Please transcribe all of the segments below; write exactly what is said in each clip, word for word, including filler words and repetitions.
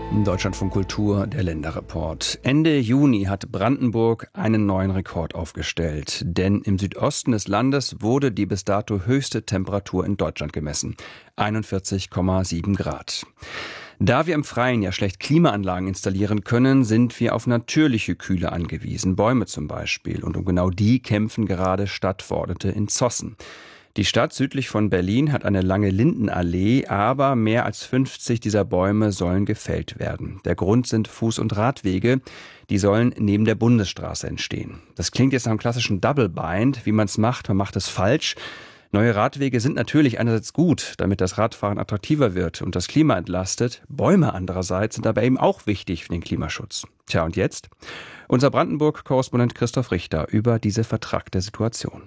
Deutschlandfunk Kultur, der Länderreport. Ende Juni hat Brandenburg einen neuen Rekord aufgestellt. Denn im Südosten des Landes wurde die bis dato höchste Temperatur in Deutschland gemessen. einundvierzig Komma sieben Grad. Da wir im Freien ja schlecht Klimaanlagen installieren können, sind wir auf natürliche Kühle angewiesen. Bäume zum Beispiel. Und um genau die kämpfen gerade Stadtverordnete in Zossen. Die Stadt südlich von Berlin hat eine lange Lindenallee, aber mehr als fünfzig dieser Bäume sollen gefällt werden. Der Grund sind Fuß- und Radwege, die sollen neben der Bundesstraße entstehen. Das klingt jetzt nach einem klassischen Double Bind, wie man es macht, man macht es falsch. Neue Radwege sind natürlich einerseits gut, damit das Radfahren attraktiver wird und das Klima entlastet. Bäume andererseits sind aber eben auch wichtig für den Klimaschutz. Tja, und jetzt? Unser Brandenburg-Korrespondent Christoph Richter über diese vertrackte Situation.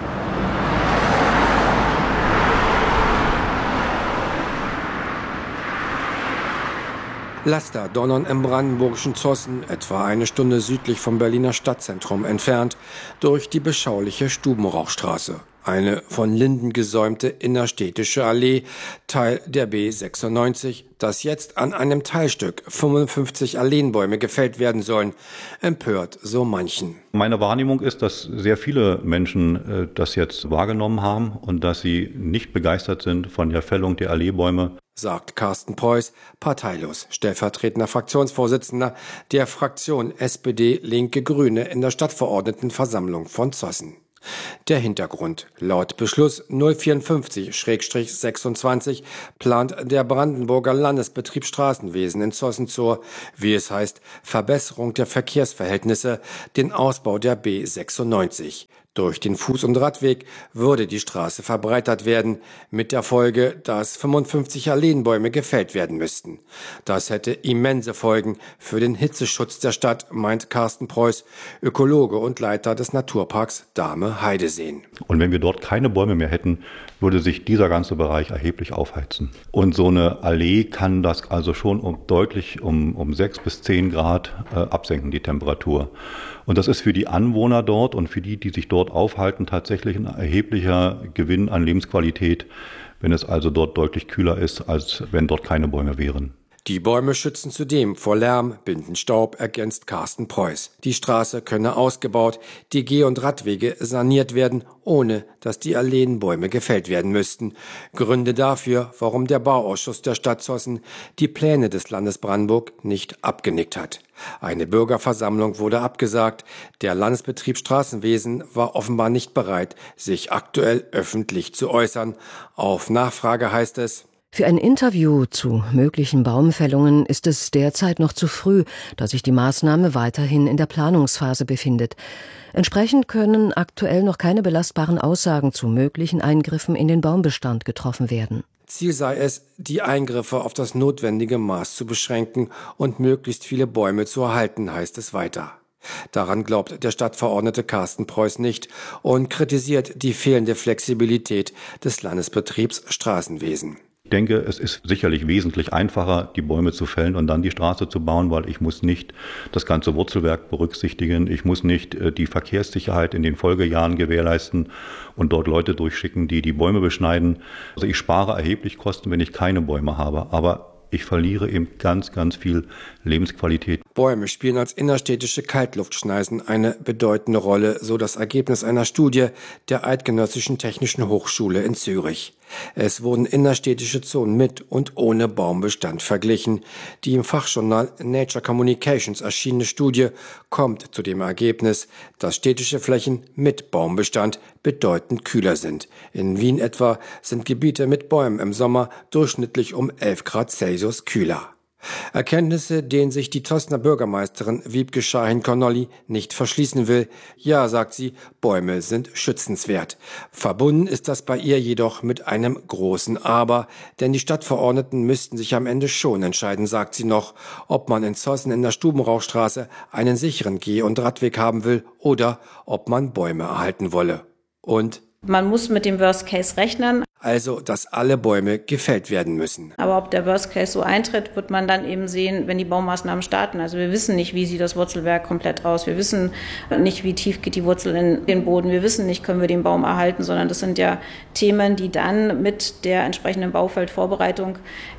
Laster donnern im brandenburgischen Zossen, etwa eine Stunde südlich vom Berliner Stadtzentrum entfernt, durch die beschauliche Stubenrauchstraße. Eine von Linden gesäumte innerstädtische Allee, Teil der B sechsundneunzig, dass jetzt an einem Teilstück fünfundfünfzig Alleenbäume gefällt werden sollen, empört so manchen. Meine Wahrnehmung ist, dass sehr viele Menschen äh, das jetzt wahrgenommen haben und dass sie nicht begeistert sind von der Fällung der Alleebäume, sagt Carsten Preuß, parteilos, stellvertretender Fraktionsvorsitzender der Fraktion S P D Linke Grüne in der Stadtverordnetenversammlung von Zossen. Der Hintergrund: Laut Beschluss null vierundfünfzig sechsundzwanzig plant der Brandenburger Landesbetrieb Straßenwesen in Zossen zur, wie es heißt, Verbesserung der Verkehrsverhältnisse den Ausbau der B sechsundneunzig. Durch den Fuß- und Radweg würde die Straße verbreitert werden, mit der Folge, dass fünfundfünfzig Alleenbäume gefällt werden müssten. Das hätte immense Folgen für den Hitzeschutz der Stadt, meint Carsten Preuß, Ökologe und Leiter des Naturparks Dahme-Heideseen. Und wenn wir dort keine Bäume mehr hätten, würde sich dieser ganze Bereich erheblich aufheizen. Und so eine Allee kann das also schon um deutlich um, um sechs bis zehn Grad äh, absenken, die Temperatur. Und das ist für die Anwohner dort und für die, die sich dort aufhalten, tatsächlich ein erheblicher Gewinn an Lebensqualität, wenn es also dort deutlich kühler ist, als wenn dort keine Bäume wären. Die Bäume schützen zudem vor Lärm, binden Staub, ergänzt Carsten Preuß. Die Straße könne ausgebaut, die Geh- und Radwege saniert werden, ohne dass die Alleenbäume gefällt werden müssten. Gründe dafür, warum der Bauausschuss der Stadt Zossen die Pläne des Landes Brandenburg nicht abgenickt hat. Eine Bürgerversammlung wurde abgesagt. Der Landesbetrieb Straßenwesen war offenbar nicht bereit, sich aktuell öffentlich zu äußern. Auf Nachfrage heißt es: Für ein Interview zu möglichen Baumfällungen ist es derzeit noch zu früh, da sich die Maßnahme weiterhin in der Planungsphase befindet. Entsprechend können aktuell noch keine belastbaren Aussagen zu möglichen Eingriffen in den Baumbestand getroffen werden. Ziel sei es, die Eingriffe auf das notwendige Maß zu beschränken und möglichst viele Bäume zu erhalten, heißt es weiter. Daran glaubt der Stadtverordnete Carsten Preuß nicht und kritisiert die fehlende Flexibilität des Landesbetriebs Straßenwesen. Ich denke, es ist sicherlich wesentlich einfacher, die Bäume zu fällen und dann die Straße zu bauen, weil ich muss nicht das ganze Wurzelwerk berücksichtigen. Ich muss nicht die Verkehrssicherheit in den Folgejahren gewährleisten und dort Leute durchschicken, die die Bäume beschneiden. Also ich spare erheblich Kosten, wenn ich keine Bäume habe, aber ich verliere eben ganz, ganz viel Lebensqualität. Bäume spielen als innerstädtische Kaltluftschneisen eine bedeutende Rolle, so das Ergebnis einer Studie der Eidgenössischen Technischen Hochschule in Zürich. Es wurden innerstädtische Zonen mit und ohne Baumbestand verglichen. Die im Fachjournal Nature Communications erschienene Studie kommt zu dem Ergebnis, dass städtische Flächen mit Baumbestand bedeutend kühler sind. In Wien etwa sind Gebiete mit Bäumen im Sommer durchschnittlich um elf Grad Celsius kühler. Erkenntnisse, denen sich die Zossener Bürgermeisterin Wiebke Schahin-Connolly nicht verschließen will. Ja, sagt sie, Bäume sind schützenswert. Verbunden ist das bei ihr jedoch mit einem großen Aber, denn die Stadtverordneten müssten sich am Ende schon entscheiden, sagt sie noch, ob man in Zossen in der Stubenrauchstraße einen sicheren Geh- und Radweg haben will oder ob man Bäume erhalten wolle. Und man muss mit dem Worst Case rechnen. Also, dass alle Bäume gefällt werden müssen. Aber ob der Worst Case so eintritt, wird man dann eben sehen, wenn die Baumaßnahmen starten. Also wir wissen nicht, wie sieht das Wurzelwerk komplett aus. Wir wissen nicht, wie tief geht die Wurzel in den Boden. Wir wissen nicht, können wir den Baum erhalten, sondern das sind ja Themen, die dann mit der entsprechenden Baufeldvorbereitung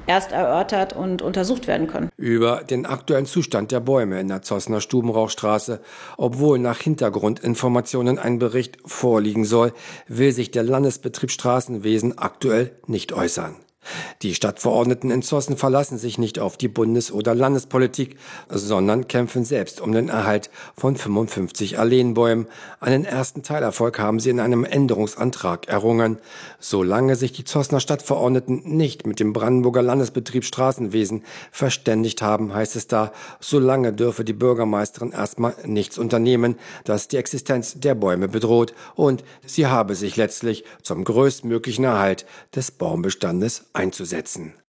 erst erörtert und untersucht werden können. Über den aktuellen Zustand der Bäume in der Zossener Stubenrauchstraße, obwohl nach Hintergrundinformationen ein Bericht vorliegen soll, will sich der Landesbetrieb Straßenwesen aktuell nicht äußern. Die Stadtverordneten in Zossen verlassen sich nicht auf die Bundes- oder Landespolitik, sondern kämpfen selbst um den Erhalt von fünfundfünfzig Alleenbäumen. Einen ersten Teilerfolg haben sie in einem Änderungsantrag errungen. Solange sich die Zossener Stadtverordneten nicht mit dem Brandenburger Landesbetrieb Straßenwesen verständigt haben, heißt es da, solange dürfe die Bürgermeisterin erstmal nichts unternehmen, das die Existenz der Bäume bedroht, und sie habe sich letztlich zum größtmöglichen Erhalt des Baumbestandes einzusetzen.